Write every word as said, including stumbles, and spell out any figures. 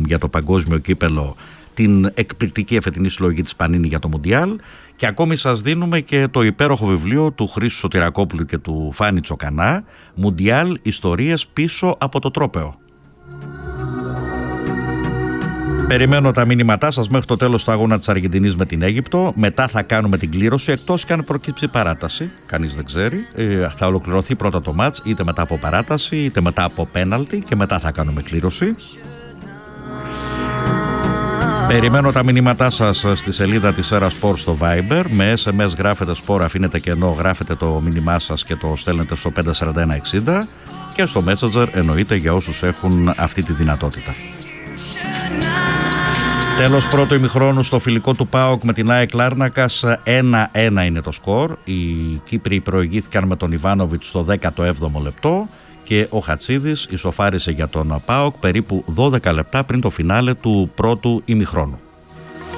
για το παγκόσμιο κύπελο, την εκπληκτική εφετινή συλλογή της Πανίνη για το Μουντιάλ, και ακόμη σας δίνουμε και το υπέροχο βιβλίο του Χρήστου Σωτηρακόπουλου και του Φάνη Τσοκανά, Μουντιάλ, ιστορίες πίσω από το τρόπαιο. Περιμένω τα μήνυματά σας μέχρι το τέλος του αγώνα της Αργεντινής με την Αίγυπτο. Μετά θα κάνουμε την κλήρωση, εκτός και αν προκύψει παράταση. Κανείς δεν ξέρει. Ε, θα ολοκληρωθεί πρώτα το μάτς, είτε μετά από παράταση, είτε μετά από πέναλτι, και μετά θα κάνουμε κλήρωση. Περιμένω τα μηνύματά σας στη σελίδα της Έρα Sport στο Viber. Με ες εμ ες γράφετε Sport, αφήνετε κενό, γράφετε το μήνυμά σας και το στέλνετε στο πέντε τέσσερα ένα εξήντα, και στο Messenger εννοείται για όσους έχουν αυτή τη δυνατότητα. Τέλος πρώτο ημιχρόνου στο φιλικό του ΠΑΟΚ με την ΑΕΚ Λάρνακας, ένα ένα είναι το σκορ. Οι Κύπροι προηγήθηκαν με τον Ιβάνοβιτς στο δέκατο έβδομο λεπτό και ο Χατσίδης ισοφάρισε για τον ΠΑΟΚ περίπου δώδεκα λεπτά πριν το φινάλε του πρώτου ημιχρόνου.